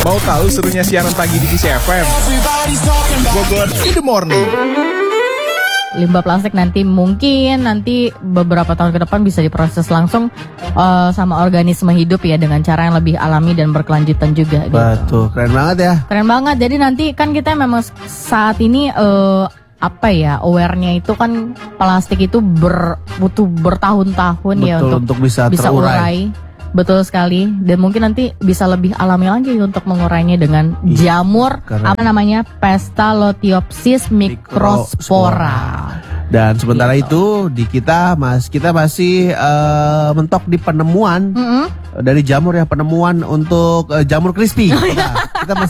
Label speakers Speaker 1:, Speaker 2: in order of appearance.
Speaker 1: Mau tahu serunya siaran pagi di Kisi FM? Bogor in the morning.
Speaker 2: Limbah plastik nanti beberapa tahun ke depan bisa diproses langsung sama organisme hidup ya, dengan cara yang lebih alami dan berkelanjutan juga.
Speaker 3: Betul,
Speaker 2: gitu.
Speaker 3: keren banget ya.
Speaker 2: Keren banget. Jadi nanti kan kita memang saat ini awarenya itu kan plastik itu butuh bertahun-tahun.
Speaker 3: Betul,
Speaker 2: ya
Speaker 3: untuk bisa terurai.
Speaker 2: Betul sekali, dan mungkin nanti bisa lebih alami lagi untuk mengurainya dengan jamur Pestalotiopsis microspora.
Speaker 3: Dan sementara
Speaker 2: gitu.
Speaker 3: itu kita masih mentok di penemuan dari jamur ya, penemuan untuk jamur crispy. Kita masih